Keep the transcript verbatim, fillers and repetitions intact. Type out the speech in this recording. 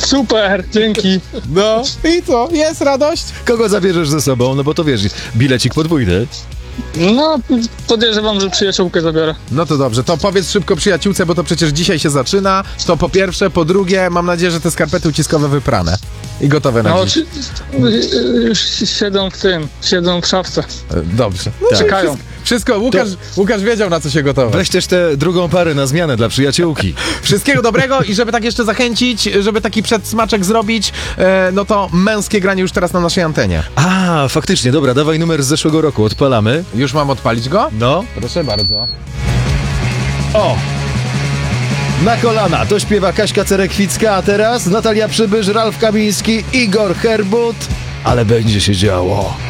Super, dzięki. No i co? Jest radość? Kogo zabierzesz ze sobą? No bo to wiesz, bilecik podwójny. No, podejrzewam, że przyjaciółkę zabiorę. No to dobrze, to powiedz szybko przyjaciółce, bo to przecież dzisiaj się zaczyna. To po pierwsze, po drugie, mam nadzieję, że te skarpety uciskowe wyprane i gotowe na No, dziś. czy, już siedzą w tym, siedzą w szafce. E, Dobrze. No, Tak. Czekają. Wszystko, wszystko Łukasz, Łukasz wiedział, na co się gotować. Weź też tę drugą parę na zmianę dla przyjaciółki. Wszystkiego dobrego i żeby tak jeszcze zachęcić, żeby taki przedsmaczek zrobić, e, no to męskie granie już teraz na naszej antenie. A, faktycznie, dobra, dawaj numer z zeszłego roku, odpalamy. Już mam odpalić go? No. Proszę bardzo. O! Na kolana, to śpiewa Kaśka Cerekwicka, a teraz Natalia Przybysz, Ralf Kamiński, Igor Herbut, ale będzie się działo.